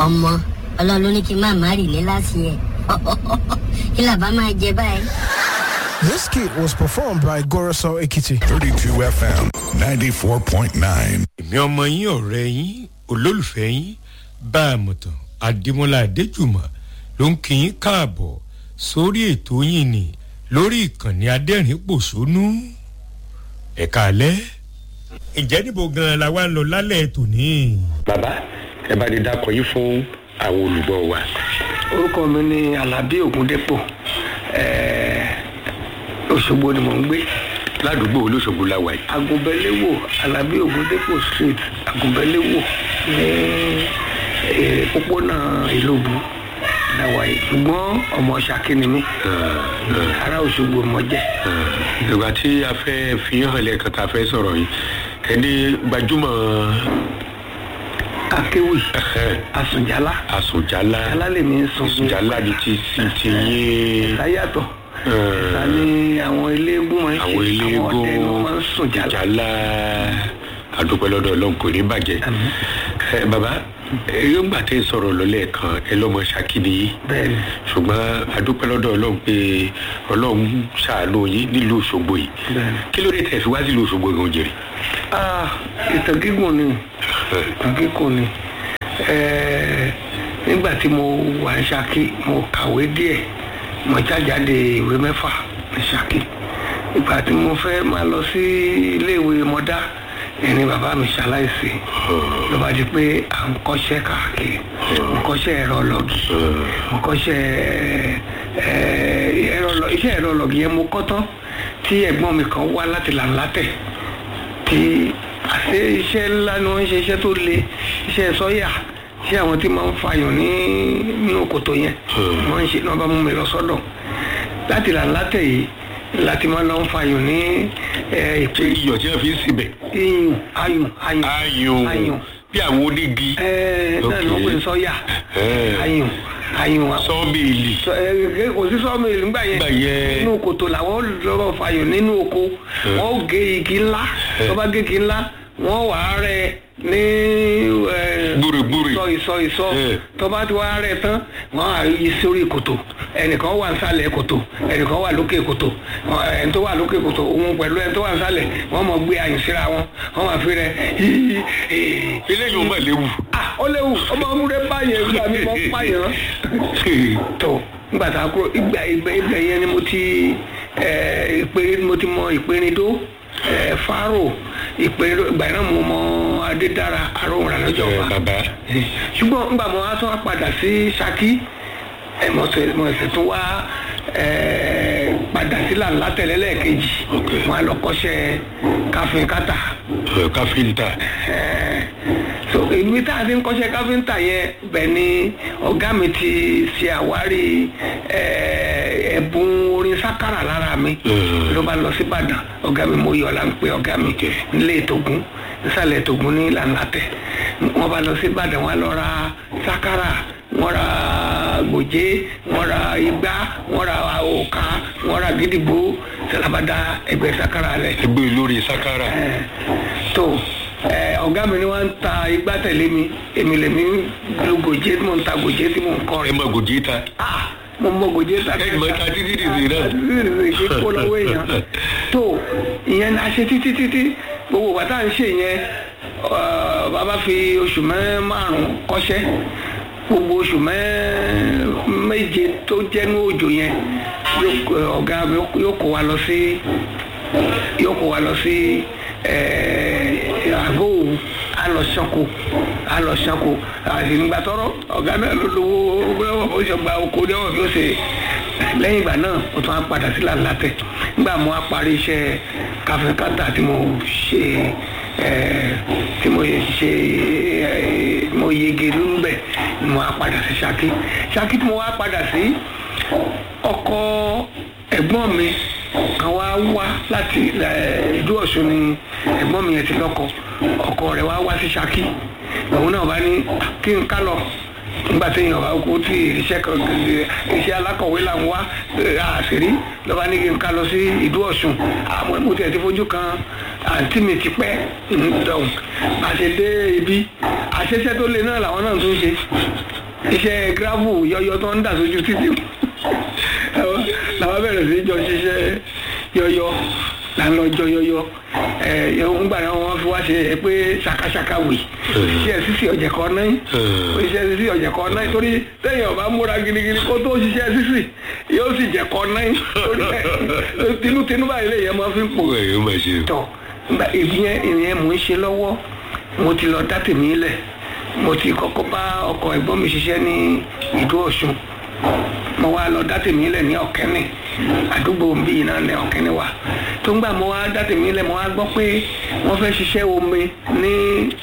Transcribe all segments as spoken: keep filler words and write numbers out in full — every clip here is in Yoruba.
ọmọ ọlọ́run ló ní kí n má má rì ní láti ẹ̀ kí làbá máa jẹ báyìí. This kit was performed by Goroso Ekiti. thirty-two F M ninety-four point nine. èmi ọmọ yín ọ̀rẹ́ yín olólùfẹ́ yín bá a mọ̀tàn Adémọ́lá Adéjùmọ̀ ló ń kí yín káàbọ̀ sórí ètò yín ni lórí ìkànnì Adẹ́rìn-Pòṣónú ẹ̀ka alẹ́. Ǹjẹ́ níbo gan-an la wá ń lọ lálẹ́ tòní? Bàbá ẹ bá ní dákọ̀ yìí fún àwọn olùgbọ́ wa. Orúkọ mi ni Alábí Ògúndépò. Òṣogbo ni mò ń gbé. Ládùúgbò Olóṣogbo la wà yìí. Àgùnbẹ́léwò Alábí Ògúndépò street Àgùnbẹ́léwò ní òpópónà Ìlóbù la wà yìí. Ṣùgbọ́n ọmọ Ṣakí ni mí. Ará Òṣogbo mọ̀ jẹ́. Ìgbà tí a fẹ́ fi hàn lẹ́ẹ̀kan tá a fẹ́ sọ̀rọ̀ yìí ẹni gbajúmọ̀ akéwì Àsùnjálá. Àsùnjálá. Jálá lèmi ń sùn. Àsùnjálá ni ti ti ti yé. Sáyàtọ̀. Ta ni àwọn eléégún máa ń ṣe. Àwọn eléégún àwọn ọdẹ ni wọ́n máa ń sùn jálá. Jálá adúpẹ́ lọ́dọ̀ Ọlọ́run kò ní bàjẹ́. Ẹ bàbá yóò gbà tẹ́ sọ̀rọ̀ lọ́lẹ́ kan ẹ lọ́mọ Ṣakí ni yìí. Bẹ́ẹ̀ni. Ṣùgbọ́n adúpẹ́ lọ́dọ̀ Ọlọ́run pé Ọlọ́run ṣàánú yín nílùú Òṣogbo yìí. Bẹ́ẹ̀ni. Kí ló dé tẹ̀ fi wá sílùú Òṣogbo gan jèrè? Ah, ìtàn gígùn ni ìtàn gígùn ni nígbà tí mo wà ní Ṣakí mo kàwé díẹ̀ mo jájáde ìwé mẹ́fà ní Ṣakí. Ìgbà tí mo fẹ́ máa lọ sí iléèwé mọ́dá ẹni bàbá mi ṣaláìsí ló bá di pé à ń kọ́ṣẹ́ káàkiri ń kọ́ṣẹ́ ẹ̀rọ lọ́gì ń kọ́ṣẹ́ iṣẹ́ ẹ̀rọ lọ́gì yẹn mo kọ́ tán tí ẹ̀gbọ́n mi kan wá láti Làǹlátẹ̀ tí àṣẹ iṣẹ́ ńlá ni wọ́n ń ṣe iṣẹ́ tó le iṣẹ́ sọ́yà tí àwọn tí máa ń fàyàn ní nínú kòtò yẹn wọ́n ń ṣe náà bá mú mi lọ sọ́dọ̀ láti Làǹlátẹ̀ yìí láti máa lọ ń fàyàn ní ìpè iyọ̀ tí wọ́n fi ń síbẹ̀. iyùn ayùn ayùn ayùn bí àwọn onígi. náà ló ń pè sọ́yà ayùn ayùn sọ́ọ̀mìlì. kò sí sọ́ọ̀mìlì nígbà yẹn nínú kòtò làwọn lọ́rọ̀ fàyàn nínú oko wọ́n ó gé igi ńlá tó bá gé igi ńlá wọ́n wà á rẹ̀ ní gbúrègbúrè ìsọ ìsọ ìsọ tó bá ti wà á rẹ̀ tán wọ́n á yí sórí kòtò ẹnìkan wà nísàlẹ̀ kòtò ẹnìkan wà lókè kòtò ẹni tó wà lókè kòtò òun pẹ̀lú ẹni tó wà nísàlẹ̀ wọ́n mọ̀ gbé àyìn síra wọn wọ́n máa fi rẹ̀ eléyìí ó mà léwu. ah ó léwu ọmọ ọmúdé báyẹn nígbà mi mọ́ báyẹn tó nígbà tá a kúrò ìgbà ìgbà yẹn ni mo ti ìpè mo ti mọ ìpèrindó faro ìpèrindó ìgbà yẹn mo mọ Adédára aróhùn lọ́jọ́ wa ṣùgbọ́n nígbà mo wá tún wá padà sí Ṣakí mo ṣe tún wá padà sí Làǹlátẹ̀ lẹ́ẹ̀kejì wọn á lọ kọ́ṣẹ́ káfíńkátà. káfíńtà. so ibi tá a ti ń kọ́ṣẹ́ káfíńtà yẹn bẹ́ẹ̀ ni ọ̀gá mi ti ṣe àwárí ẹ̀bùn orin sákàrà lára mi ló bá lọ sí Ìbàdàn ọ̀gá mi mo yọ̀ la ń pe ọ̀gá mi nílé Ìtògùn nísàlẹ̀ Ìtògùn ní Làǹlátẹ̀ wọ́n bá lọ sí Ìbàdàn wọ́n lọ ra sákàrà wọ́n ra gbòjé wọ́n ra igbá wọ́n ra òkà wọ́n ra gídígbò sàlábàdà ẹgbẹ́ sákàrà rẹ̀. ẹgbẹ́ lórí sákàrà. tó ọ̀gá mi ni wọ́n ń ta igbá tẹ̀lé mi èmi lèmi lu gòjé tí mò ń ta gòjé tí mò ń kọ́ rẹ̀. ẹ mọ gòjé ta. ah mo mọ gòjé ta. ẹ mọ ta títí dìde náà. títí dìde ṣe kó lọ́wọ́ èèyàn. tó ìyẹn a ṣe títí títí gbogbo bàtà ń ṣe yẹn bàbá fi oṣù márùn-ún kọ́ṣẹ́ gbogbo oṣù méje tó jẹ́nu òjò yẹn ọ̀gá yóò kó wa lọ sí yóò kó wa lọ sí àgọ́ òwú a lọ ṣanko a lọ ṣanko àti nígbà tọrọ ọ̀gá náà ló lówó ó ṣe gba oko ní ọ̀rọ̀ bí ó ṣe lẹ́yìn ìgbà náà ó tún á padà sí Làǹlátẹ̀ nígbà mo á parí iṣẹ́ káfíńkátà tí mo ṣe tí mo ṣe mo yege lóńbẹ mo wá padà sí Ṣakí Ṣakí tí mo wá padà sí ọkọ ẹ̀gbọ́n mi kan wá wá láti ìlú Ọ̀ṣun ni ẹ̀gbọ́n mi yẹn ti lọ́kọ ọkọ rẹ̀ wá wá sí Ṣakí òun náà bá ní kí n ká lọ nígbà tí èèyàn bá kó tí iṣẹ́ kan iṣẹ́ alákọ̀wé là ń wá àṣírí lọ́ba ní kí n ká lọ sí ìlú Ọ̀ṣun àmọ́ mo tiẹ̀ ti fojú kan àǹtí mi ti pẹ́ ń dọ̀hún àṣẹ dé ibi àṣẹṣẹ́ tó le náà làwọn náà tún ṣe iṣẹ́ gravel yọyọ tó ń dà sójú títì làwọn bẹ̀rẹ̀ sí jọ ṣiṣẹ́ yọyọ là ń lọ jọ yọyọ ẹ ń gbà náà wọn fi wá ṣe ẹ pé ṣàkàṣàkà wì iṣẹ́ sísì ọ̀jẹ̀ kan náà iṣẹ́ sísì ọ̀jẹ̀ kan náà torí lẹ́yìn ọba múra gidigidi kó tó ṣiṣẹ́ sísì yóò sì jẹ̀ kan náà torí ẹ tinútinú báyìí lè yẹ máa fi ń pò tọ̀ ìyẹn ìyẹn mò ń ṣe lọ́wọ́ mo ti lọ dá tèmi lẹ̀ mo ti kọ́kọ́ bá ọkọ ẹ̀gbọ́n mi ṣiṣẹ́ ní ìlú Ọ̀ṣun mo wá lọ dá tèmi lẹ̀ ní Ọ̀kẹ́nì àdúgbò bíi náà ní Ọ̀kẹ́nì wa tó ń gbà mo wá dá tèmi lẹ̀ mo wá gbọ́ pé wọ́n fẹ́ ṣiṣẹ́ omi ní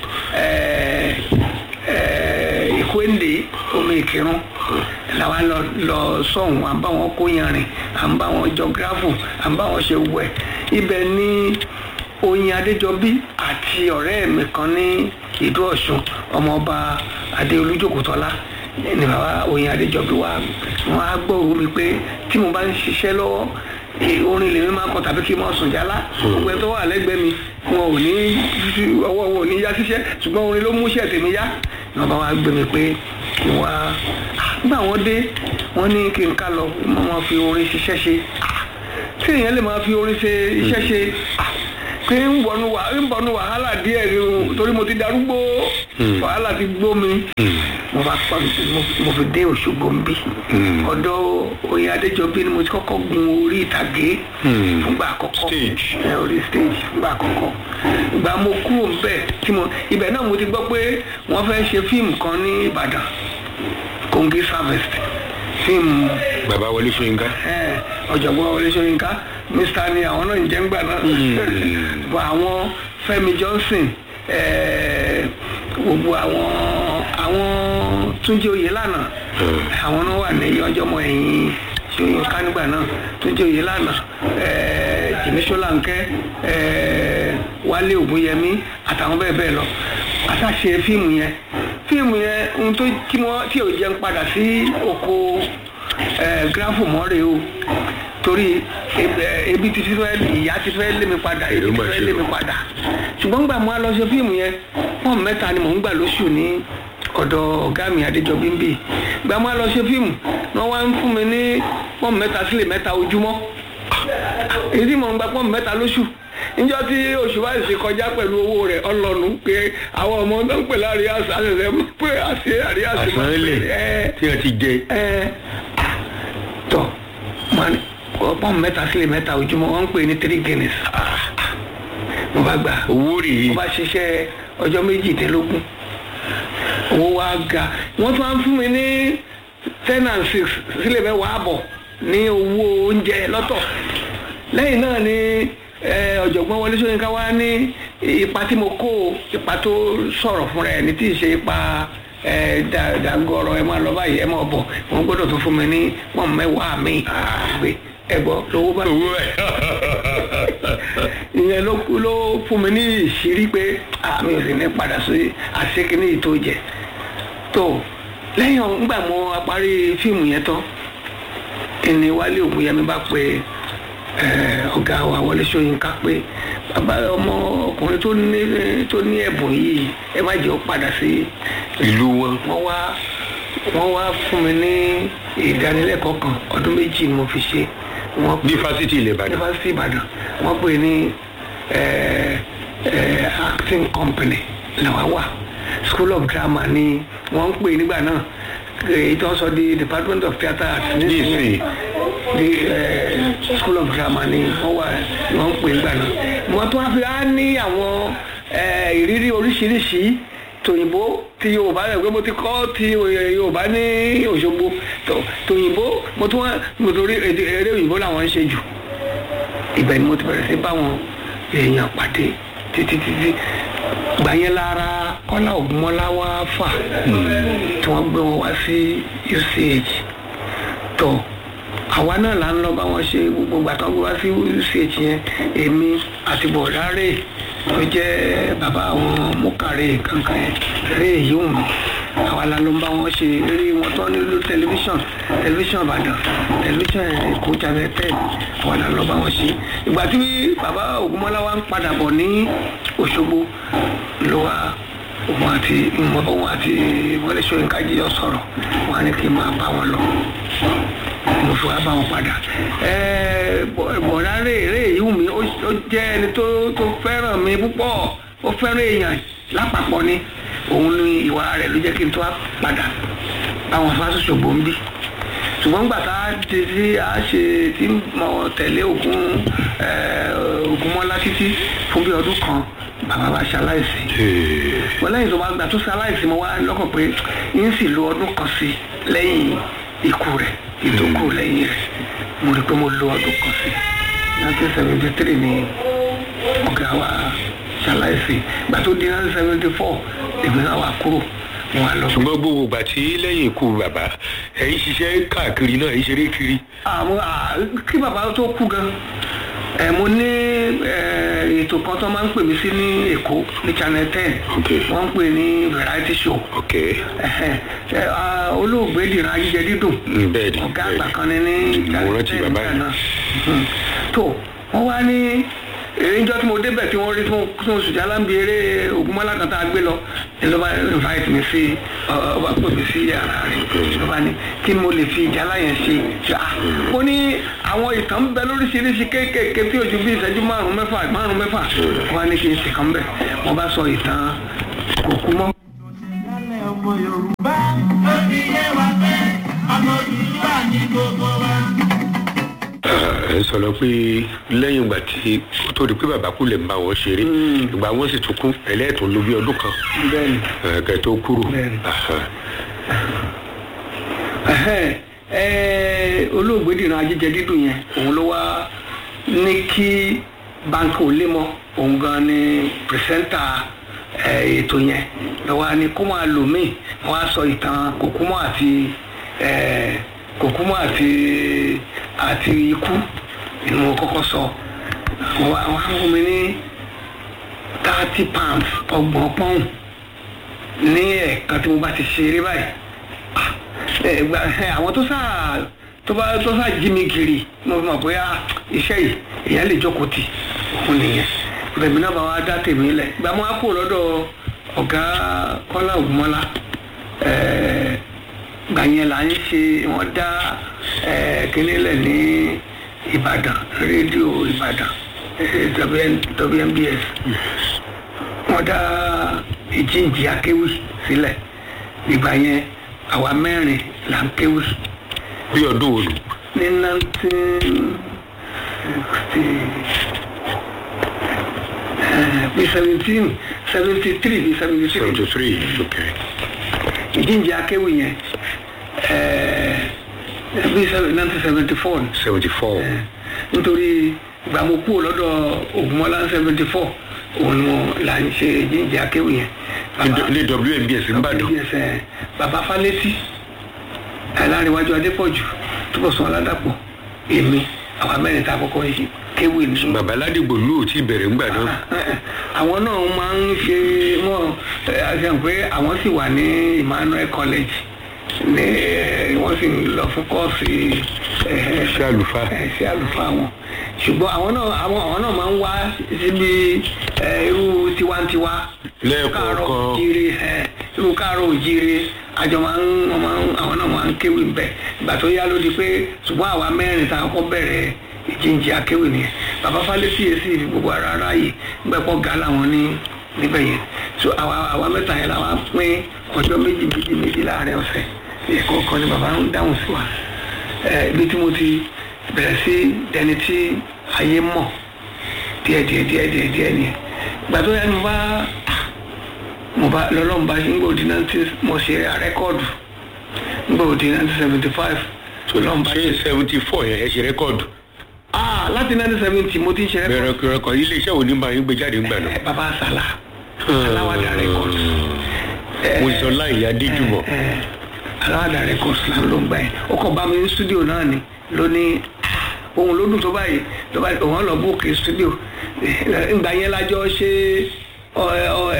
Ìkwéǹdé omi Ìkírun làwa lọ lọ sọ̀hún à ń bá wọn kó yanrìn à ń bá wọn jọ gíráfù à ń bá wọn ṣe wẹ̀ ibẹ̀ ní Oyin Adéjọbí àti ọ̀rẹ́ mi kan ní ìlú Ọ̀ṣun ọmọọba Adéolújókòtọ́lá ní bàbá Oyin Adéjọbí wa wọn á gbọ́rò mi pé tí mo bá ń ṣiṣẹ́ lọ́wọ́ orin lèmi máa kọ tàbí kí n máa sùn jálá gbogbo ẹ̀ tó wà lẹ́gbẹ̀ẹ́ mi wọn ò ní ọwọ́ wọn ò ní yá ṣiṣẹ́ ṣùgbọ́n orin ló mú iṣẹ́ tèmi yá ní wọn bá wá gbé mi pé kí wọ́n á nígbà wọn dé wọn ní kí n ká lọ mo máa fi orin ṣiṣẹ́ ṣe tí èèyàn lè máa fi orin ṣe iṣẹ́ ṣe pé ń bọ̀nu wà ń bọ̀nu wàhálà díẹ̀ ni torí mo ti darúgbó wàhálà ti gbó mi mo bá pa mo fi dé Òṣogbo ń bí ọ̀dọ̀ Oyin Adéjọbí ni mo ti kọ́kọ́ gun orí ìtàgé fúngbà àkọ́kọ́ ẹ orí stage fúngbà àkọ́kọ́ ìgbà mo kúrò bẹ́ẹ̀ tí mo ibẹ̀ náà mo ti gbọ́ pé wọ́n fẹ́ ṣe fíìmù kan ní Ìbàdàn Kongi Harvest fíìmù bàbá Wọlé Ṣóyínká ọ̀jọ̀gbọ́n Wọlé Ṣóyínká mr ni àwọn náà ń jẹ́ ńgbà náà bọ̀ àwọn Fẹ́mi Johnson gbogbo àwọn àwọn Túnjí Oyèlànà àwọn náà wà ní ọjọ́mọ ẹ̀yìn Ṣóyínká nígbà náà Túnjí Oyèlànà Jìmí Ṣólánkẹ́ Wálé Ògúnyẹmí àtàwọn bẹ́ẹ̀ bẹ́ẹ̀ lọ àtàṣe fíìmù yẹn fíìmù yẹn ohun tó tí ò jẹ́ ń padà sí oko gíráfù mọ́rẹ̀ o torí ebi ti fẹ́ ìyá ti fẹ́ lé mi padà ebi ti fẹ́ lé mi padà ṣùgbọ́n gbà mo á lọ ṣe fíìmù yẹn pọ́ùn mẹ́ta ni mò ń gbà lóṣù ní ọ̀dọ̀ ọ̀gá mi Adéjọbí ń bì gbà mo á lọ ṣe fíìmù wọ́n wá ń fún mi ní pọ́ùn mẹ́ta sílẹ̀ mẹ́ta ojúmọ́ èyí tí mò ń gba pọ́ùn mẹ́ta lóṣù níjọ́ tí oṣù báyìí ṣe kọjá pẹ̀lú owó rẹ̀ ọlọ́nu pé àwọn ọmọ tó ń pè láàrin àṣẹ pé àṣẹ àríyá ṣe máa ń pè tí wọ́n ti jẹ tọ́ pọ́n mẹ́ta sílẹ̀ mẹ́ta ojúmọ́ wọ́n ń pè ní three guineas mo bá gbà owó rèé mo bá ṣiṣẹ́ ọjọ́ méjìdínlógún owó wa ga wọ́n tún wá ń fún mi ní ten and six sílẹ̀ mẹ́wàá àbọ̀ ní owó oúnjẹ lọ́tọ̀ lẹ́yìn náà ni ọ̀jọ̀gbọ́n Wọlé Ṣóyínká wá ní ipa tí mo kó ipa tó sọ̀rọ̀ fúnra ẹ̀ ní tí ì ṣe ipa dàgọ̀rọ̀ ẹ máa lọ báyìí ẹ máa bọ̀ wọ́n gbọ́dọ̀ tó fún mi ní pọ́n mẹ́wàá mi gbé ẹ̀gbọ́ lówó bá ìyẹn ló fún mi ní ìṣírí pé àmì ò sì ní padà sí àṣekínní ìtò jẹ tó lẹ́yìn ńgbà mo parí fíìmù yẹn tán ẹni Wálé Ògúnyẹmí bá pe ọ̀gá wa Wọlé Ṣóyínká pé bàbá ọmọ ọkùnrin tó ní tó ní ẹ̀bùn yìí ẹ má jẹ́ ó padà sí ìlú wọn. wọ́n wá wọ́n wá fún mi ní ìdánilẹ́kọ̀ọ́ kan ọdún méjì ni mo fi ṣe. ní fásitì ilẹ̀ Ìbàdàn. ní fásitì Ìbàdàn wọ́n pè ní acting company làwọn wà school of drama ni wọ́n ń pè nígbà náà èyí tó ń sọ di department of theatre arts nísìnyí di school of drama ni wọ́n wà wọ́n ń pè nígbà náà wọ́n tún wá fi á ní àwọn ìrírí oríṣiríṣi tòyìnbó ti Yorùbá rẹ̀ pé mo ti kọ́ ti Yorùbá ní Òṣogbo tòyìnbó mo tún wá mo torí eré òyìnbó làwọn ń ṣe jù ibẹ̀ ni mo ti bẹ̀rẹ̀ sí báwọn èèyàn pàdé títí títí gbàyẹn lára Kọ́lá Ògúnmọ́lá wá fà tí wọ́n gbé wọn wá sí U C H tó àwa náà là ń lọ bá wọn ṣe gbogbo ìgbà tó ń gbé wá sí U C H yẹn èmi àti bọ̀dá rè tó jẹ́ bàbá àwọn mọ́kàrẹ́ kankan yẹn rè yóò mi àwa la ló ń bá wọn ṣe eré wọn tó nílò tẹlifíṣàn tẹlifíṣàn Ìbàdàn tẹlifíṣàn Èkó Channel ten àwa la ló bá wọn ṣe ìgbà tí bàbá Ògúnmọ́lá wa ń padà bọ̀ ní Òṣogbo ló wá òun àti òun àti Wọlé Ṣóyínká jíjọ sọ̀rọ̀ wọn á ní kí n máa bá wọn lọ mo fi wá bá wọn padà bọ̀dá rèé ìhùn mi ó jẹ́ ẹni tó tó fẹ́ràn mi púpọ̀ ó fẹ́ràn èèyàn lápapọ̀ ni òun ní ìwà rẹ̀ ló jẹ́ kí n tó wá padà báwọn Fásóṣogbo ń bí ṣùgbọ́n gbà tá a ti tí a ṣe tí mo tẹ̀lé Ògún Ògúnmọ́lá títí fún bí ọdún kan bàbá bá ṣaláìsí wọ́n lẹ́yìn tó bá gbà tó ṣaláìsí mo wá lọ́kàn pé yín sì lo ọdún kan sí lẹ́yìn ikú rẹ̀ ìdókù lẹ́yìn rẹ̀ mo rí pé mo lo ọdún kan sí nineteen seventy three ni ọ̀gá wa ṣaláìsí gbà tó di nineteen seventy four èmi náà wà kúrò wọn á lọ. ṣùgbọ́n gbogbo ìgbà tí lẹ́yìn ikú bàbá ẹ̀yin ṣiṣẹ́ káàkiri náà ẹ̀yin ṣeré kiri. àwọn kí bàbá tó kú gan ẹ mo ní ètò kan tó máa ń pè mí sí ní Èkó ní Channel ten wọ́n ń pè ní variety show olóògbé Dìran Ajíjẹ Dídùn ọ̀gá àgbà kan ní ní Channel ten náà tó wọ́n wá ní ìjọ tí mo débẹ̀ tí wọ́n rí tí wọ́n sùn jálá ń bi eré Ògúnmọ́lá kan tá a gbé lọ ní ló bá invite mi sí ọba pè mí sí yàrá rẹ̀ ló bá ní kí ni mo lè fi ìjálá yẹn ṣe mo ní àwọn ìtàn bẹ lóríṣiríṣi kéékèèké tí ojú bí ìṣẹ́jú márùn mẹ́fà márùn mẹ́fà wọ́n á ní kí n ṣe kan bẹ̀ wọ́n bá sọ ìtàn Kòkú mọ́. ọmọ Yorùbá ó ti yé wa pé ọmọ Yorùbá ní gbogbo wa. ẹ sọ̀rọ̀ pé lẹ́yìn ìgbà tí ó tó di pé bàbá kú lè ń bá wọn ṣeré ìgbà wọn sì tún kú ẹlẹ́ẹ̀tún ló bí ọdún kan kẹ́ tó kúrò. olóògbé Dìran Ajíjẹ Dídùn yẹn òun ló wá ní kí báńkì ò lè mọ òun gan ni pìrìsẹ́ńtà ètò yẹn lọ́wọ́ ni kó máa lò míì wọ́n á sọ ìtàn Kòkúmọ́ àti Kòkúmọ́ àti àti ikú ni mo kọ́kọ́ sọ wọ́n á fún mi ní thirty pounds ọgbọ̀n pọ́ùn ní ẹ̀ẹ̀kan tí mo bá ti ṣeré báyìí àwọn tó sáà tó bá tó sáà jí mi kiri mo fi mọ̀ pé iṣẹ́ yìí èèyàn lè jókòó tì òun nìyẹn bẹ̀mí náà bá wa dá tèmi lẹ̀ gba mo á kó lọ́dọ̀ ọ̀gá Kọ́lá Ògúnmọ́lá gbà yẹn là ń ṣe wọ́n dá kíní lẹ̀ ní Ìbàdàn rédíò Ìbàdàn W M B S wọ́n dá Ìjíǹjì Akéwì sílẹ̀ ìgbà yẹn àwa mẹ́rin là ń kéwì. bí ọdún wo lò. ní nineteen sixty bí seventeen seventy three bí seventy three. seventy three okay. Ìjíǹjì Akéwì yẹn bí nineteen seventy four. seventy four. nítorí ìgbà mo kúrò lọ́dọ̀ Ògúnmọ́lá seventy four òun ni mo là ń ṣe Ìjíǹjì Akéwì yẹn. ní W M B S Ìbàdàn. Bàbá Fálétí Aláríwájú Adépọ̀jù Túbọ̀sún Aládàpọ̀ èmi àwọn mẹ́rin tá a kọ́kọ́ yìí kéwì ní. Bàbá Ládìgbò ló ti bẹ̀rẹ̀ ńgbà náà. àwọn náà máa ń ṣe wọn àṣẹ pé àwọn sì wà ní Emmanuel College ní wọ́n sì lọ fún kọ́ọ̀sì ṣé àlùfáà. ṣé àlùfáà wọn ṣùgbọ́n àwọn náà àwọn àwọn náà máa ń wá síbi irú tiwantiwa lẹ́ẹ̀kọ̀ọ̀kan irú káàrọ̀ òjíire àjọ máa ń àwọn náà máa ń kéwì ń bẹ̀ ìgbà tó yá ló di pé ṣùgbọ́n àwa mẹ́rin tá a kọ́kọ́ bẹ̀rẹ̀ Ìjíǹjì Akéwì nìyẹn bàbá Fálétí èsì gbogbo ara ráàyè gbẹ̀pọ̀ ga làwọn ní níbẹ̀ yẹn so àwa àwa mẹ́ta yẹn làwa pín ọjọ́ méjì méjì méjì láàrin ọ̀sẹ̀ ẹ̀kọ́ kan ni bàbá ń dáhùn sí wa ibi tí mo ti bẹ̀rẹ̀ sí dẹni tí ayé mọ̀ díẹ̀ díẹ̀ díẹ̀ díẹ̀ díẹ̀ ni ìgbà tó yẹ mo bá mo bá lọ́lọ́run bá ṣe ń gbòdì nineteen mo ṣe rẹ́kọ́ọ̀dù ń gbòdì nineteen seventy five tó lọ́n bá ṣe seventy four yẹn ẹ ṣe rẹ́kọ́ọ̀dù. ah láti nineteen seventy mo ti ń ṣe rẹ́kọ́ọ̀dù. bẹ̀rẹ̀ rẹ́kọ̀ọ́ ilé iṣẹ́ wo ni máa ń gbé jáde ńgbà náà. bàbá Sàlá Aláwàdà rẹ́kọ́ọ̀dù. mo sọ láì yá díjùmọ̀. Aláwàdà rẹ́kọ́ọ̀dù ló ń gbà yẹn ó kàn bá mi ní stúdíò náà ni lónìí ohun ló dùn tó báyìí tó báyìí òun lọ bóòkè stúdíò ìgbà yẹn lájọ ṣe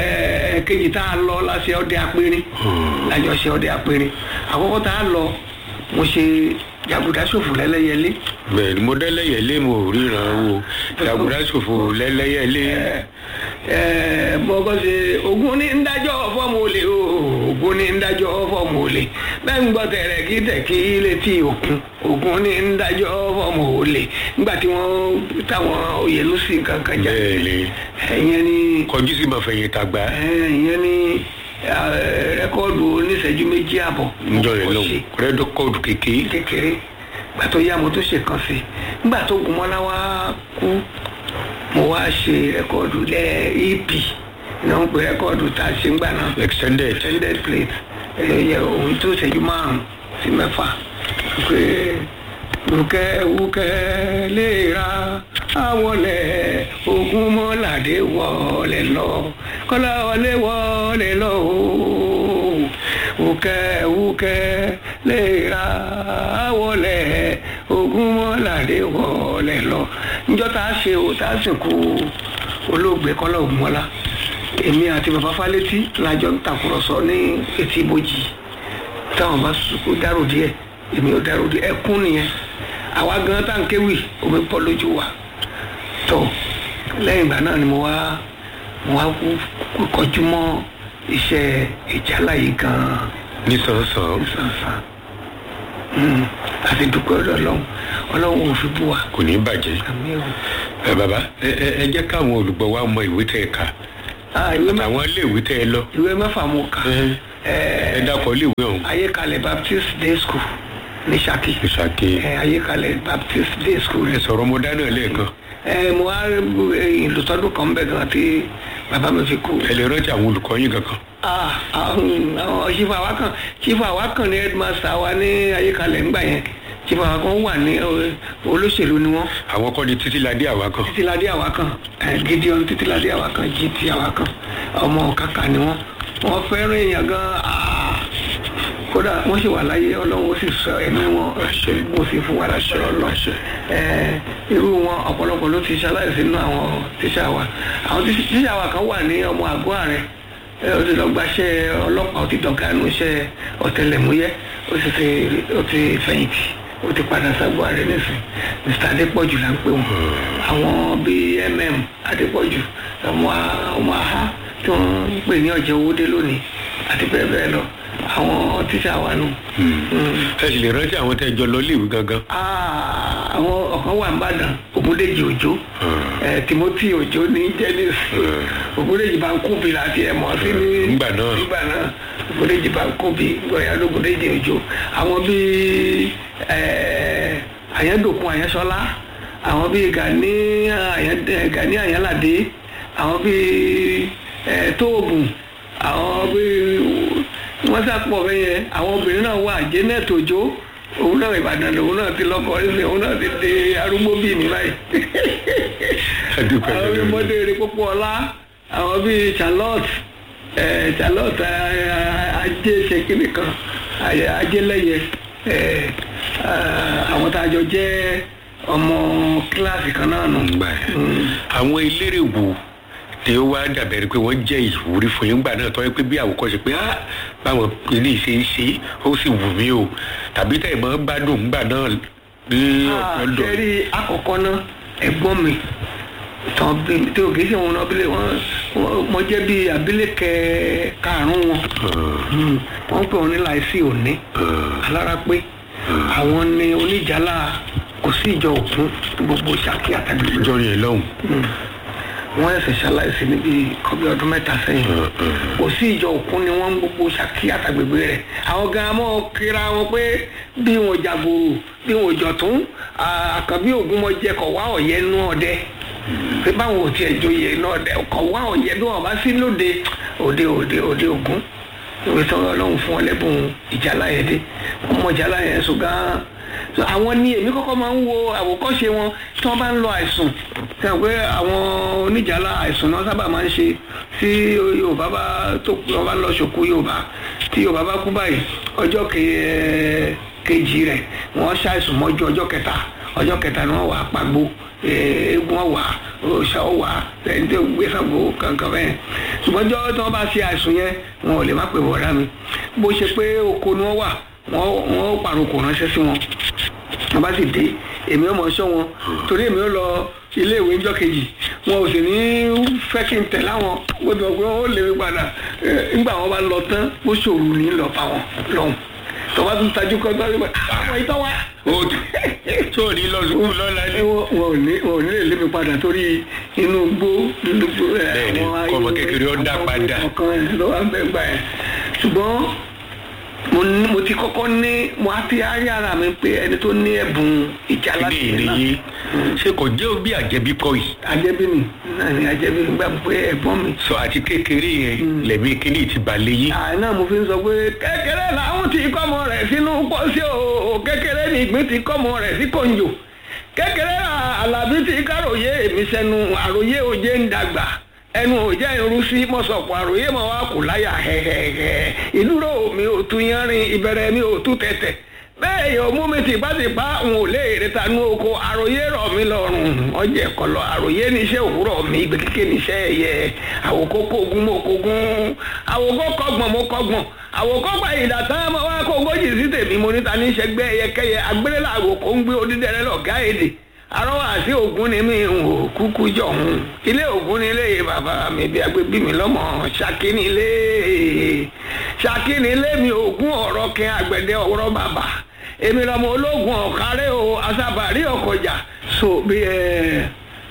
kejì tá a lọ láṣẹ ọdẹ apẹrin lájọ ṣe ọdẹ apẹrin àkọ́kọ́ tá a lọ mo ṣe jàgùdá ṣòfò lẹ́lẹ́yẹlé. bẹ́ẹ̀ ni mo dẹ́lẹ́yẹlé mo ríran o jàgùdá ṣòfò lẹ́lẹ́yẹlé. ẹ ẹ mo kọ́ ṣe ogun ní ń dájọ́ fọ́ọ̀mù olè o ogun ní ń dájọ́ fọ́ọ̀mù olè bẹ́ẹ̀ ń gbọ́ tẹ̀rẹ̀ kí tẹ̀kí létí òkun ogun ní ń dájọ́ fọ́ọ̀mù olè nígbà tí wọ́n táwọn oyè ló sì kankan jà. bẹ́ẹ̀ ni ẹ̀yẹn ni. kọjú sí máa fẹ̀yìn tàgbà. ẹ̀yẹn ni rẹ́kọ́ọ̀dù oníṣẹ́jú méjì àbọ̀. njọ yẹn lọ rẹ́kọ́ọ̀dù kékeré. kékeré gbà tó yá mo tó ṣe kan sí nígbà tó gun mọ́lá wá kú mo wá ṣe rẹ́kọ́ọ̀dù lẹ́ ep náà ń pè rẹ́kọ́ọ̀dù tá a ṣe ń gbà náà. extended extended plate ẹ̀yẹ òun tó ṣẹ́jú márùn-ún sí mẹ́fà pé wúkẹ́ wúkẹ́ lè ra àwọlẹ̀ ogun mọ́ládé wọlé lọ kọ́lá wọlé wọlé lọ ooo wúkẹ́ wúkẹ́ lè ra àwọlẹ̀ ogun mọ́ládé wọlé lọ. níjọ́ tá a ṣe o tá a sìnkú olóògbé Kọ́lá Ògúnmọ́lá èmi àti bàbá Fálétí lájọ ń tàkùrọ̀sọ ní etí ibojì táwọn bá sùkú dárò díẹ̀ èmi ò dárò díẹ̀ ẹkún nìyẹn àwa gan tá n kéwì omi pọ̀ lójú wa tó lẹ́yìn ìgbà náà ni mo wá mo wá kú kọjú mọ́ iṣẹ́ ìjálá yìí gan-an. nísànsán. nísànsán àti dúpẹ́ ọlọ́run ọlọ́run ò fi bú wa. kò ní bàjẹ́. àmín o. ẹ bàbá ẹ ẹ jẹ́ káwọn olùgbọ́ wa mọ ìwé tẹ́ ẹ kà. àtàwọn ilé ìwé tẹ́ ẹ lọ. ìwé mẹ́fà mo kà. ẹ dákọ̀ ilé ìwé ọ̀hún. Ayékalẹ̀ Baptist Day School ní Ṣakí. ní Ṣakí. Ayékalẹ̀ Baptist Day School. ẹ sọ̀rọ̀ mo dáná lẹ́ẹ̀kan. ẹ mo wá ìlú tọdún kan bẹ gan tí bàbá mi fi kú. ẹ lè rántí àwọn olùkọ́ yín kankan. àwọn chief awakan chief awakan ní headmaster wa ní Ayékalẹ̀ ńgbà yẹn chief awakan wà ní olóṣèlú ni wọn. àwọn kọ́ ni Títíladé Awakan. Títíladé Awakan Gideon Títíladé Awakan G T Awakan ọmọ kàkà ni wọn wọn fẹ́ràn èèyàn gan kódà wọ́n sì wà láyé ọlọ́run ó sì sọ ẹ̀mí wọn mo sì fún wa láṣẹ ọlọ́ṣẹ irú wọn ọ̀pọ̀lọpọ̀ ló ti ṣaláìsí nínú àwọn tíṣà wa àwọn tíṣà wa kan wà ní ọmọ àgọ́ ààrẹ ó ti lọ gbaṣẹ́ ọlọ́pàá ó ti dọ̀gá nínú iṣẹ́ ọ̀tẹlẹ̀múyẹ́ ó sì ti ó ti fẹ̀yìntì ó ti padà ságbó ààrẹ nísìn Mr Adépọ̀jù là ń pè wọn àwọn bíi mm Adépọ̀jù ọmọ ọmọ aha tí wọ́n ń pè ní ọ̀jẹ̀ owódé lónìí àti bẹ́ẹ̀ bẹ́ẹ̀ lọ àwọn tíṣà wa nù. ẹ sì lè rántí àwọn tẹ́ ẹ jọ lọ léèwé gangan. àwọn ọ̀kan wà nìbàdàn Ògúndèjì Òjó Timothy Òjó ní jẹ́nìs Ògúndèjì bá ń kóbi láti ẹ̀ mọ́ sí ní nígbà náà nígbà náà Ògúndèjì bá ń kóbi gbọ̀yà lÓgúndèjì Òjó àwọn bíi Àyẹ́dòkun Àyẹ́sọ́lá àwọn bíi Gani Àyẹ́ládé àwọn bíi Tóògùn àwọn bíi wọ́n sàpọ̀ bẹ́ẹ̀ yẹn àwọn obìnrin náà wà Janet Òjó òun náà Ìbàdàn òun náà ti lọ́kọ ẹ̀sìn òun náà ti di arúgbó bíi mi báyìí. àwọn bíi mọ́déré pópó ọlá àwọn bíi Charlotte Charlotte ajé ṣèkínì kan ajélẹ́yẹ àwọn tá a jọ jẹ́ ọmọ kíláàsì kan náà nù. àwọn eléré wo tí ó wá dàbẹ̀rẹ̀ pé wọ́n jẹ́ ìwúrí fún yín gbà náà tọ́ pé bí àwòkọ́ṣe pé báwọn ilé ìṣe ń ṣe ó sì wù mí o tàbí tẹ̀ mọ́ gbádùn gbà náà ní ọ̀dọ̀. àṣẹrí àkọ́kọ́ náà ẹ̀gbọ́n mi tán bí tí o kì í ṣe wọn náà mo jẹ́ bí abilékẹ́ karùn-ún wọn wọ́n pè wọ́n ní láìsí òní alára pé àwọn ni oníjàlá kò sí ìjọ òkun gbogbo Ṣakí àtàgbè. ìjọ yẹn lọ́hùn. wọ́n ẹ̀sẹ̀ ṣaláìsí níbi kọ́bí ọdún mẹ́ta sẹ́yìn kò sí ìjọ òkun ni wọ́n ń gbogbo Ṣakí àtàgbègbè rẹ̀ àwọn gan-an mọ́ kíra wọn pé bí wọn jàgòrò bí wọn jọ̀tún àkànbí Ògúnmọ́jẹ kọ̀ wá ọ̀yẹ́ nú ọdẹ pé báwọn ò tiẹ̀ joyè nú ọdẹ kọ̀ wá ọ̀yẹ́ bí wọn bá sí lóde òde òde òde Ògún ìwé tí Ọlọ́run fún wọn lẹ́bùn ìjálá yẹn dé wọ́n mọ ìjálá yẹn sùn gan-an àwọn ní èmi kọ́kọ́ máa ń wo àwòkọ́ṣe wọn tí wọ́n bá ń lọ àìsùn sẹ́wọ̀n pé àwọn oníjàlá àìsùn náà sábà máa ń ṣe tí Yorùbá bá tó wọ́n bá ń lọ ṣòkú Yorùbá tí Yorùbá bá kú báyìí ọjọ́ kejì rẹ̀ wọ́n ṣàìsùn mọ́jú ọjọ́ kẹta ọjọ́ kẹta ni wọ́n wà pàgbó eégún ọ̀wà òòṣà ọ̀wà ẹni tó gbé Ṣàngó kankan bẹ́ẹ̀ ṣùgbọ́n ọjọ́ tí wọ́n bá ṣe àìsùn yẹn wọn ò lè má pè wọ́ọ́rá mi bó ṣe pé oko ni wọ́n wà wọ́n wọ́n pàrokò ránṣẹ́ sí wọn wọ́n bá sì dé èmi ò mọ̀ ṣọ́ wọn torí èmi ò lọ ilé ìwé ńjọ́ kejì wọn ò sì ní fẹ́ kí n tẹ̀ láwọn wọ́n ti mọ̀ pé wọ́n ó lè mi padà nígbà wọn bá lọ tán ó ṣòro ní lọ bá wọn lọ́hùn tọ́ba tún tajú kọ́ gbá wípé àwọn ìtọ́ wa. o tó o ní lọ sùkúl lọ́la ni. wọn ò ní wọn ò ní lè lé mi padà torí inú gbó inú gbó ẹ. bẹ́ẹ̀ni kọmọ kékeré ó dá padà. ọkàn ẹ ló wà ń bẹ gbà ẹ ṣùgbọ́n mo ní mo ti kọ́kọ́ ní mo á fi árí ara mi pé ẹni tó ní ẹ̀bùn ìjà láti ilé ìrèyé ṣé kò jẹ́ bí àjẹbí kọ́ yìí. àjẹbí mi náà ni àjẹbí mi gbà pé ẹ̀gbọ́n mi. sọ àti kékeré yẹn lẹ̀mí kíní ti balẹ̀ yìí. àná mo fi ń sọ pé kékeré làwọn ti kọ́mọ rẹ̀ sínú pọ́sí o kékeré ni ìgbín ti kọ́mọ rẹ̀ sí kòǹjò kékeré àlàbí ti káròyé èmi sẹ́nu àròyé òjé ń dàgbà ẹnu òjá irú sí mọ́sọ̀pọ̀ àròyé mọ́ wa kò láyà hẹ́hẹ́hẹ́ ìdúró mi ò tún yánrin ìbẹ̀rẹ̀ mi ò tún tẹ̀tẹ̀ bẹ́ẹ̀ yóò mú mi tìpátìpá n ò lè reta nú oko àròyé rọ̀ mí lọ́rùn ọjà ẹ̀kọ́ lọ àròyé níṣẹ́ òwúrọ̀ mi ìgbé kékeré níṣẹ́ ẹ̀yẹ àwòkọ́ kógun mo kógun àwòkọ́ kọ́gbọ̀n mo kọ́gbọ̀n àwòkọ́ gba ìdàtàn mo wá kó ogójì sí tèmi mo níta níṣẹ́ gbẹ́ ẹyẹkẹ́yẹ agbélélà àwòkọ́ ń gbé odídẹrẹ́ lọ́gá èdè arọ́wọ́ àti ògún ni mi ò kúkú jọ̀hún ilé ògún ni ilé bàbá mi bí agbé bí mi lọ́mọ ṣákí ni ilé ṣákí ni ilé mi ògún ọ̀rọ̀ kí àgbẹ̀dẹ ọ̀rọ̀ bàbá èmi lọ́mọ ológun ọ̀kárẹ́ o asábàárí ọkọjà so bí ẹ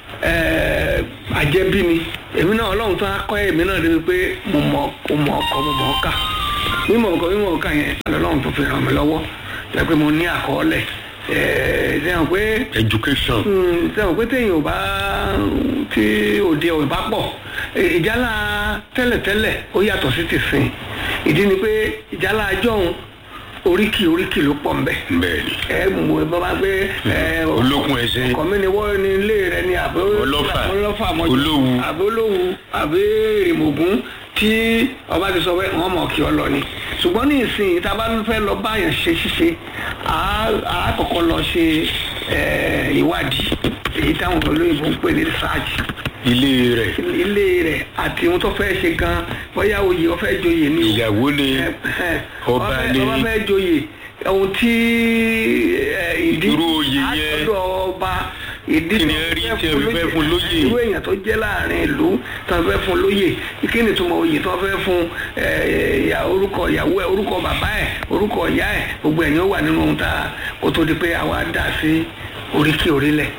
ẹ àjẹbí mi èmi náà ọlọ́run tó á kọ́ èmi náà débi pé mo mọ̀ mo mọ̀ ọkọ mo mọ̀ ọ́kà mímọ̀ ọkọ mímọ̀ ọkà yẹn ọlọ́run tó fi ràn mí lọ́wọ́ jẹ́ pé mo ní àkọọ́lẹ̀ sẹ́wọ̀n pé education sẹ́wọ̀n pé téèyàn ò bá tí òde ò bá pọ̀ ìjálá tẹ́lẹ̀tẹ́lẹ̀ ó yàtọ̀ sí ti sìn ìdí ni pé ìjálá ajọ́hun oríkì oríkì ló pọ̀ nbẹ. bẹ́ẹ̀ni. ẹ mú ẹ bá bá gbé. olókun ẹsẹ. ọkọ mi ni wọ́n ní ilé rẹ ni àbí. ọlọ́fà ọlọ́fà mọ́jú. olówu. àbí olówu àbí ìrìmọ̀gún tí ọba ti sọ pé wọ́n mọ̀ kí ọ lọ ni. ṣùgbọ́n ní ìsìn tá a bá fẹ́ lọ báyàn ṣe ṣíṣe a kọ́kọ́ lọ ṣe ìwádìí èyí táwọn olóyìnbó ń pè ní research. ilé rẹ̀. ilé rẹ̀ àti ohun tó fẹ́ ṣe gan bóyá oyè ó fẹ́ joyè ni. ìyàwó ni ọba ni ọba fẹ́ joyè ohun tí ìdí irú oyè yẹn àtọ́dọ̀ ọba ìdí kí ni ẹ rí tí ẹ fi fẹ́ fún lóyè. irú èèyàn tó jẹ́ láàrin ìlú tó fẹ́ fún lóyè kí ni túmọ̀ oyè tó fẹ́ fún orúkọ ìyàwó ẹ̀ orúkọ bàbá ẹ̀ orúkọ ìyá ẹ̀ gbogbo ẹ̀ ni ó wà nínú ohun tá kó tó di pé àwa dà sí oríkì orílẹ̀.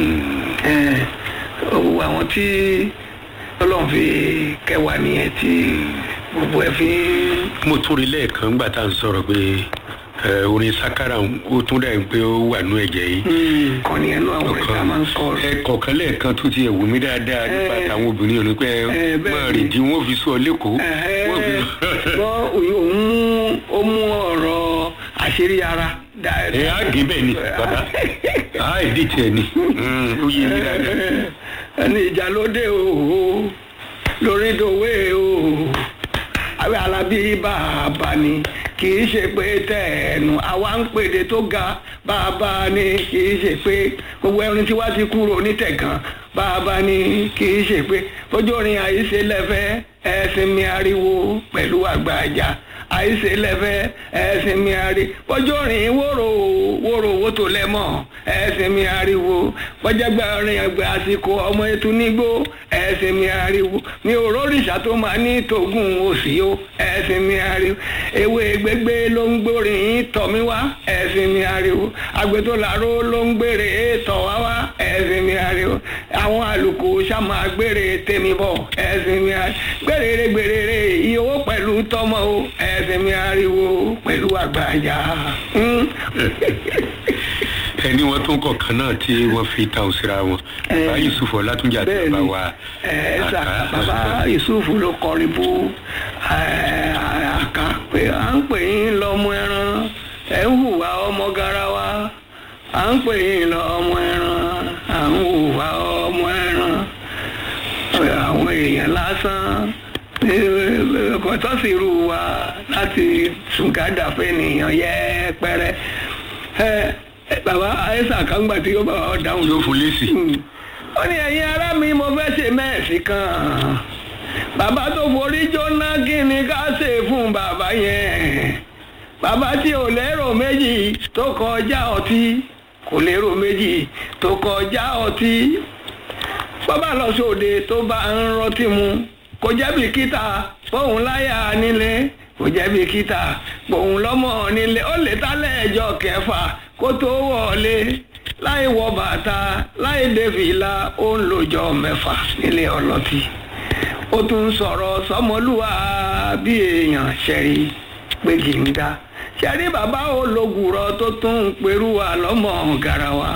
owó àwọn tí ọlọ́run fi kẹwàá nìyẹn tí gbogbo ẹ̀ fi. mo tún rí lẹ́ẹ̀kan nígbà tá à ń sọ̀rọ̀ pé orin sakara ó tún dà pé ó wà nú ẹ̀jẹ̀ yìí. kàn ní ẹnu àwọn ẹ̀ka máa ń sọ. ẹ kọ̀ọ̀kan lẹ́ẹ̀kan tó ti ẹ̀wù mí dáadáa nípa táwọn obìnrin òní pé máa rìn dín wọ́n fi sọ lẹ́kọ̀ọ́. wọ́n òun ó mú ọ̀rọ̀ àṣírí ara. ẹ á gé bẹ́ẹ̀ ni bàbá á ìdí tiẹ̀ ni ó yé mi dáadáa. ẹni ìjà lóde o lórí dòwe o àbí alábí bàbá ni kì í ṣe pé tẹ̀ẹ̀nù àwa ń pèdè tó ga bàbá ni kì í ṣe pé gbogbo ẹni tí wá ti kúrò nítẹ̀gàn bàbá ni kì í ṣe pé ojú orin àìṣe lẹ́fẹ̀ẹ́ ẹ̀sìn mi ariwo pẹ̀lú àgbàjà àìṣe lẹ́fẹ̀ẹ́ ẹ̀sìn mi ariwo ojú orin wóró wóró owó tó lẹ́mọ̀ ẹ̀sìn mi ariwo bọ́jàgbà orin ẹgbẹ́ àsìkò ọmọ ètò nígbó ẹ̀sìn mi ariwo mi ò rórìṣà tó máa ní tògùn òsì o ẹ̀sìn mi ariwo ewé gbégbé ló ń gbórin tọ̀ mí wá ẹ̀sìn mi ariwo àgbẹ̀tòláró ló ń gbére tọ̀ wá wá ẹ̀sìn mi ariwo àwọn àlùkò sàmà gbére tèmi bọ̀ ẹ̀sìn mi ariwo gbèrèrè gbèrèrè iye owó pẹ̀lú tọmọ o ẹ̀sìn mi ariwo pẹ̀lú àgbàjà. ẹni wọn tó ń kọkàn náà tí wọn fi ta òsèrà wọn bàbá yusuf ọlátúnjà tó bá wa. ẹ ẹ bàbá yusuf ló kọrin bú àká pé à ń pè yín lọ́mọ ẹran ẹ ń hùwà ọmọ garawa à ń pè yín lọ́mọ ẹran à ń hùwà ọmọ ẹran àwọn èèyàn lásán kò tó sì rú wa láti sùgádà fẹ́nìyàn yẹpẹrẹ bàbá àyẹ̀sà kan gbà tí yóò bá wa dáhùn. yóò fún lẹ́sì. ó ní ẹ̀yin ará mi mo fẹ́ ṣe mẹ́ẹ̀sì kan bàbá tó forí jóná kí ni ká ṣe fún bàbá yẹn bàbá tí ò lérò méjì tó kọjá ọtí kò lérò méjì tó kọjá ọtí bàbá lọ sóde tó bá ń rọtí mu kò jẹ́ bìkítà fóun láyà nílé kò jẹ́ bìkítà fóun lọ́mọ nílé ó lè tálẹ̀ ẹjọ́ kẹfà kó tó wọlé láì wọ bàtà láì dé fìlà ó ń lòjọ́ mẹ́fà nílé ọlọ́tí ó tún sọ̀rọ̀ sọmọlúwa bí èèyàn ṣẹ̀rí pé kì í dá ṣẹ̀rí bàbá ológùrọ̀ tó tún ń perú wa lọ́mọ garawa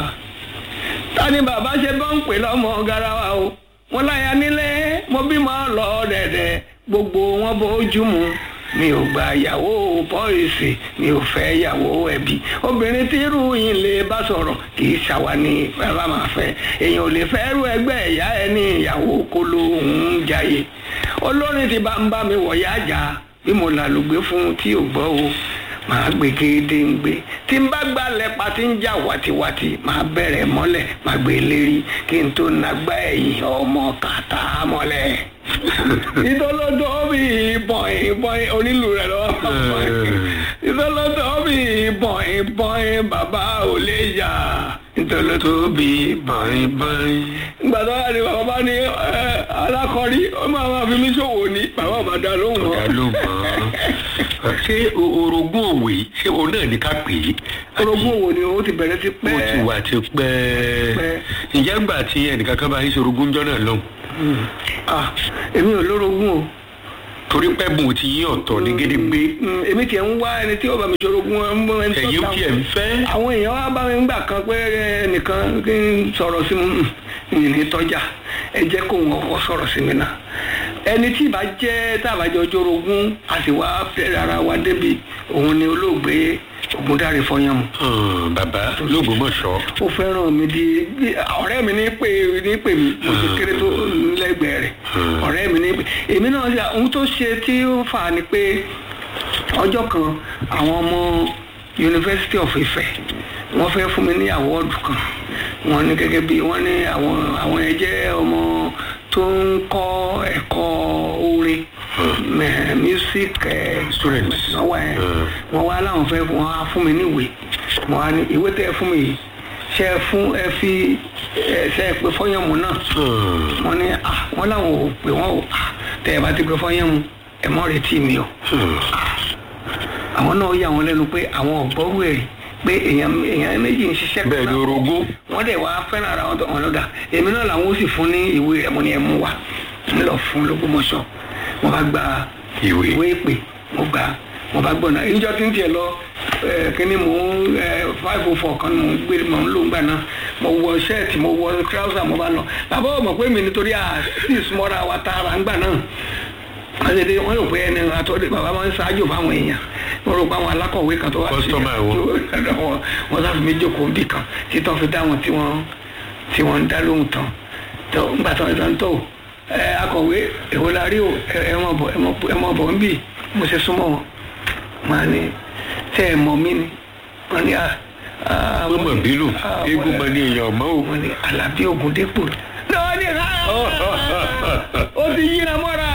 ta ni bàbá ṣe bọ́ ń pè lọ́mọ garawa o mo láya nílé mo bímọ lọ dẹ̀dẹ̀ gbogbo wọn bójú mu mi ò gba ìyàwó pọ́ìsì mi ò fẹ́ ìyàwó ẹbí obìnrin tí irú yìí lè bá sọ̀rọ̀ kì í ṣàwà ní bàbá máa fẹ́ èèyàn ò lè fẹ́ rú ẹgbẹ́ ìyá ẹ ní ìyàwó kolo ń jayé olórin ti bá ń bá mi wọ̀ yá jà bí mo là lùgbé fún tí ò gbọ́ o màá gbé kéde ń gbé tí n bá gbalẹ̀ pa tí ń jà wàtiwàti màá bẹ̀rẹ̀ mọ́lẹ̀ màá gbé lérí kí n tó nàgbá ẹ̀yìn ọmọ kàtà mọ́lẹ̀ ìtọ́lọ́dọ̀ bí bọ̀yìn bọ̀yìn onílù rẹ̀ lọ́wọ́ ìtọ́lọ́dọ̀ bí bọ̀yìn bọ̀yìn bàbá ò lè yà ìtọ́lọ́dọ̀ bí bọ̀yìn bọ̀yìn. gbàdọ́ àti bàbá bá ní alákọ̀rí ó máa máa fi mí ṣòwò ní bàbá bá dá lóhùn mọ́. dá lóhùn mọ́ ṣé orogún òwe ṣé o náà ní ká pè é. orogún òwe ni o ti bẹ̀rẹ̀ ti pẹ́. o ti wà ti pẹ́. ǹjẹ́ gbà tí ẹnìkan kan bá ń ṣe orogún jọ́ náà lọ́hùn. ah èmi ò lórogún o. torí pẹ́ bùn ti yí ọ̀tọ̀ ní gédégbé. èmi tiẹ̀ ń wá ẹni tí ó bá mi ṣorogún ẹni tó ta. ẹ̀yin tiẹ̀ ń fẹ́. àwọn èèyàn wá bá mi ń gbà kan pé ẹnìkan kí n sọ̀rọ̀ sí mi ní tọ́jà ẹ jẹ́ kó wọn kọ́ sọ̀rọ̀ sí mi náà. ẹni tí ìbá jẹ́ tábàjọ́ ṣorogún a sì wá fẹ́ ara wa débi òun ni olóògbé Ògúndáre Fọyánmu. bàbá l'Ógbómọ̀ṣọ́. ó fẹ́ràn mi di ọ̀rẹ́ mi ní pè ní pè mí mo ti kéré tó lẹ́gbẹ̀ẹ́ rẹ̀ ọ̀rẹ́ mi ní pè èmi náà ṣe ohun tó ṣe tí ó fà á ni pé ọjọ́ kan àwọn ọmọ University of Ife wọ́n fẹ́ fún mi ní àwọ́ọ̀dù kan wọ́n ní gẹ́gẹ́ bí wọ́n ní àwọn àwọn ẹ jẹ́ ọmọ tó ń kọ́ ẹ̀kọ́ orin music students wọ́n wá láwọn fẹ́ wọ́n á fún mi níwèé wọ́n á ní ìwé tẹ́ fún mi yìí ṣe fún ẹ fi ṣe pé Fọyánmu náà wọ́n ní wọ́n láwọn ò pè wọ́n ò tẹ́ ẹ bá ti pé Fọyánmu ẹ mọ́ retí mi o àwọn náà yà wọ́n lẹ́nu pé àwọn ọ̀gbọ́rú ẹ̀rí pé èèyàn èèyàn méjì ń ṣiṣẹ́ bẹ́ẹ̀ ni orogún wọ́n dẹ̀ wá fẹ́ràn ara wọn lọ́dà èmi náà làwọn ó sì fún ní ìwé rẹ̀ mo ní ẹ mú wa ń lọ fún l'Ógbómọ̀ṣọ́ wọ́n bá gba ìwé ìpè mo gbà wọ́n bá gbọ́nà ìjọ tí ń tiẹ̀ lọ kíní mò ń five oh four kan mò ń gbé mò ń lò ń gbà náà mo wọ ṣẹ́ẹ̀tì mo wọ trouser mo bá lọ bàbá ò mọ̀ pé mi nítorí àti ìsúmọ́ra wa tààrà ń gbà náà wọ́n ṣe dé wọ́n rò pé ẹni àtọ́dé bàbá máa ń ṣáájú fáwọn èèyàn wọ́n rò pé àwọn alákọ̀wé kan tó wá sí ẹ̀ wọ́n sáfi mí jókòó bì kan títọ́ fi dá wọn tí wọ́n tí wọ́n ń dá lóhùn tán tó ńgbà tó ń tán tó ẹ akọ̀wé èwo la rí o ẹ mọ̀ bọ̀ ẹ mọ̀ bọ̀ ń bì mo ṣe súnmọ́ wọn máa ní tẹ́ ẹ mọ̀ mí ni wọ́n ní à. wọ́n mọ̀ bílù eégún mọ ní èèyàn mọ́ o. wọ́n ní Àlàbí Ògúndépò lọ́wọ́ ní ká ó ti yíra mọ́ra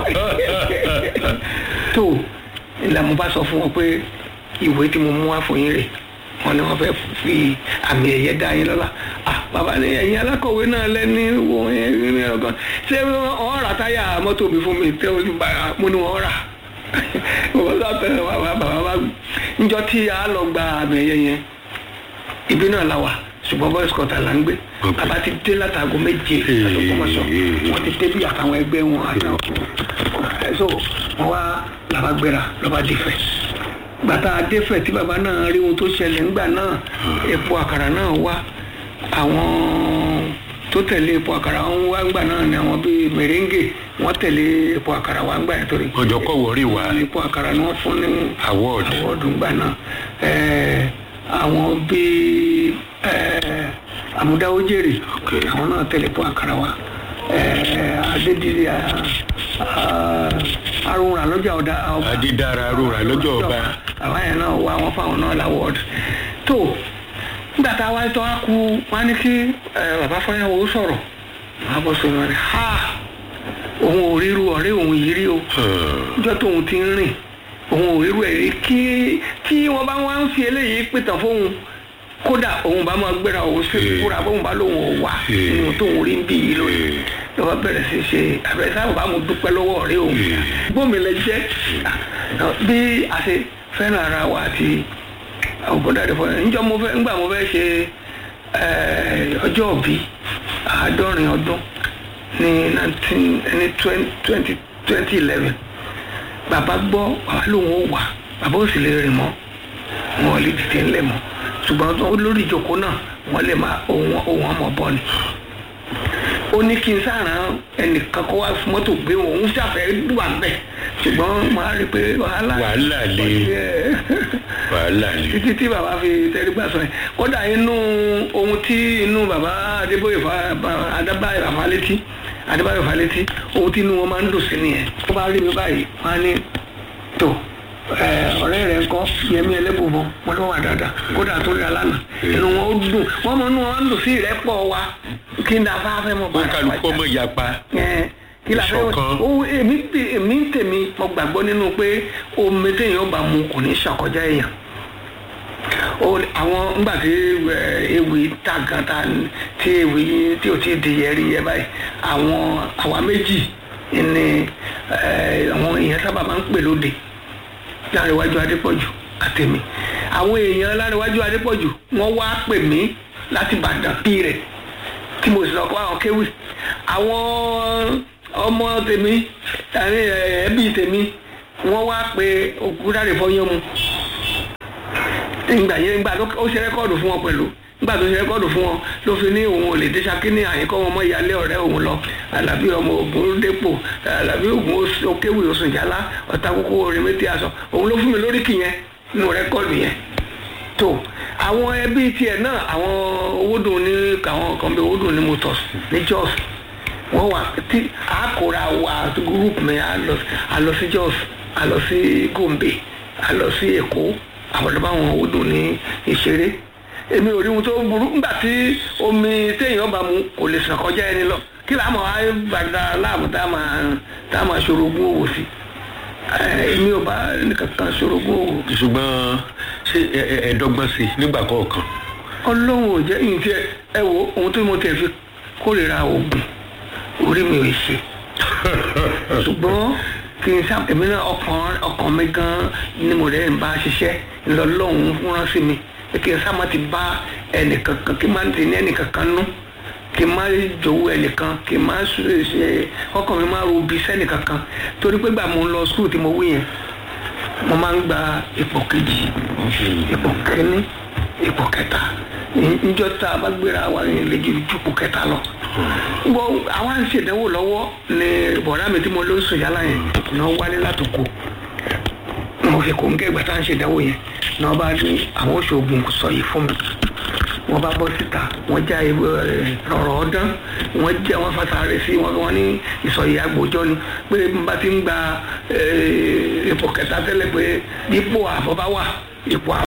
tó ìlànà mo bá sọ fún wọn pé ìwé tí mo mú wá fún yín rè wọn ni wọn fẹ́ fi àmì ẹ̀yẹ dá yín lọ́lá ah bàbá ní ẹ̀yin alákọ̀wé náà lẹ́ni wo yẹn ní ọgbọ́n ṣé wọ́n rà táyà mọ́tò mi fún mi tẹ́ ojú bàrà mo ní wọ́n rà bàbá sọ pé bàbá bàbá níjọ́ tí a lọ gba àmì ẹ̀yẹ yẹn ibi náà la wà ṣùgbọ́n boys quarter là ń gbé bàbá ti dé látago méje l'Ógbómọ̀ṣọ́ wọ́n ti dé bí àtàwọn ẹgbẹ́ wọn àtàwọn so wọ́n wá làbá gbéra lọ́ba dìfẹ́ gbàtà adéfẹ́ tí bàbá náà rí ohun tó ṣẹlẹ̀ ńgbà náà epo àkàrà náà wá àwọn tó tẹ̀lé epo àkàrà wọn wá ńgbà náà ni àwọn bíi mèrèǹgè wọ́n tẹ̀lé epo àkàrà wá ńgbà yẹn torí ọjọ́ kọ̀ wọ́rí wa epo àkàrà ni wọ́n fún ní awọ́ọ̀dù awọ́ọ̀dù ńgbà náà àwọn bíi àmúdáwójèrè àwọn náà tẹ̀lé epo àkàrà wá adédìrí arúnra lọ́jà ọ̀dà ọba adídára arúnra lọ́jà ọba àwọn yẹn náà wá wọn fáwọn náà láwọ́ọ̀dù tó nígbà tá a wáyé tó wá kú wọn ní kí bàbá Fọyánmu sọ̀rọ̀ wọn bọ́ sọ wọn ni ha òun ò ríru ọ̀rẹ́ òun yìí rí o ìjọ tóun ti ń rìn òun ò rírú ẹ̀ rí kí tí wọ́n bá wá ń fi eléyìí pìtàn fóun kódà òun bá máa gbéra òun sí kúra bóun bá lóun ò wà nínú tóun rí ń bí yìí lónìí lọ́wọ́ bẹ̀rẹ̀ sí ṣe àbẹ̀rẹ̀ sáà bá mo dúpẹ́ lọ́wọ́ rẹ òun gbómi lẹ jẹ́ bí a ṣe fẹ́ràn ara wa àti ògbódàdé fún ẹ níjọ́ mo fẹ́ nígbà mo fẹ́ ṣe ọjọ́ òbí àádọ́rin ọdún ní nineteen ní twenty twenty eleven bàbá gbọ́ bàbá lòun ò wà bàbá ò sì lè rìn mọ́ wọn lè dìde ńlẹ̀ mọ́ ṣùgbọ́n lórí ìjókòó náà wọ́n lè máa ohun ọmọ bọ́ ni ó ní kí n sàrán ẹnìkan kó wá mọ́tò gbé òun ṣàfẹ́ wà bẹ́ẹ̀ ṣùgbọ́n máa rí i pé wàhálà wàhálà lè wàhálà lè títí tí bàbá fi tẹ́rí gbà sọ yẹn kódà inú ohun tí inú bàbá adébóyè adébáyè àfálétí adébáyè àfálétí ohun tí inú wọn máa ń dùn sí nìyẹn tó bá rí mi báyìí wọn á ní tó ọ̀rẹ́ rẹ̀ ń kọ́ yẹmí ẹlẹ́bùbọ̀ wọn ló wà dáadáa kódà tó rí alánà inú wọn ó dùn wọn mọ inú wọn ń dùn sí ìrẹ́pọ̀ wa kí n dàbá fẹ́ mọ bàrà wájà kálukú ọmọ ìyapa kí la fẹ́ o èmi èmi ń tèmi mo gbàgbọ́ nínú pé omi téèyàn bá mu kò ní ṣàkọjá èèyàn àwọn ńgbà tí ewì ta gan ta tí ewì tí o ti di yẹri yẹ báyìí àwọn àwa méjì ni àwọn èèyàn sábà máa ń pè lóde Lárẹ̀wájú Adépọ̀jù àtẹ̀mí àwọn èèyàn Lárẹ̀wájú Adépọ̀jù wọ́n wá pè mí láti Ìbàdàn bí rẹ̀ tí mo sì lọ kọ́ àwọn kéwì àwọn ọmọ tèmi ẹbí tèmi wọ́n wá pé Ògúndáre Fọyánmu ìgbà yẹn ìgbà tó ó ṣe rẹ́kọ́ọ̀dù fún wọn pẹ̀lú nígbà tó ṣe rẹ́kọ́ọ̀dù fún wọn ló fi ní òun ò lè dé Ṣakí ní àyíkọ́ wọn mọ́ ìyálé ọ̀rẹ́ òun lọ Àlàbí ọmọ Ògúndépò Àlàbí Ògún Òkéwì Òsùnjálá ọ̀tá kókó orin méjì aṣọ òun ló fún mi lóríkì yẹn nínú rẹ́kọ́ọ̀dù yẹn tó àwọn ẹbí tiẹ̀ náà àwọn owódùn ní àwọn kan bí owódùn ní motors ní Jos wọ́n wà tí àkóra wa group mi à lọ sí Jos à lọ sí Gombe à lọ sí Èkó àwọn ọ̀dọ́ báwọn owódùn ní ìṣeré èmi ò rí ohun tó burú nígbà tí omi téèyàn bá mu kò lè sàn kọjá ẹni lọ kí làá mọ̀ á gbàdá láàmú tá a máa tá a máa ṣorogún òwò sí èmi ò bá nìkankan ṣorogún òwò. ṣùgbọ́n ṣé ẹ̀ẹ́dọ́gbọ́n sí nígbà kọ̀ọ̀kan. Ọlọ́run ò jẹ́ ìyìn tí ẹ wo ohun tó mo tẹ̀ fi kórìíra oògùn orí mi ò ṣe ṣùgbọ́n kí n sá èmi náà ọkàn ọkàn mi gan ni mo rẹ̀ ń bá ṣiṣẹ́ ńlọlọ́hún fúnra sí mi kí n sá má ti bá ẹnìkankan kí n má ti ní ẹnìkankan nú kí n má jowó ẹnìkan kí n má ṣe ọkàn mi má robi sẹ́nìkankan torí pé gbà mo ń lọ skul tí mo wí yẹn mo máa ń gba ipò kejì ipò kínní ipò kẹta níjọ́ tá a bá gbéra wa ní lè ju ipò kẹta lọ gbọ́ àwa ń ṣèdánwò lọ́wọ́ ní bọ̀dá mi tí mo lọ sùn yálà yẹn ní wọ́n wálé látòkò mo fi kò ń gé ìgbà tá à ń ṣèdánwò yẹn ní wọ́n bá ní àwọn oṣoògùn sọ yìí fún mi wọ́n bá bọ́ síta wọ́n já rọ̀rọ̀ ọdán wọ́n jẹ́ wọ́n fasáré sí wọn wọ́n ní ìsọ̀yì agbòjọ́ ni pé n bá ti ń gba ipò kẹta tẹ́lẹ̀ pé ipò àbọ̀bá wà ipò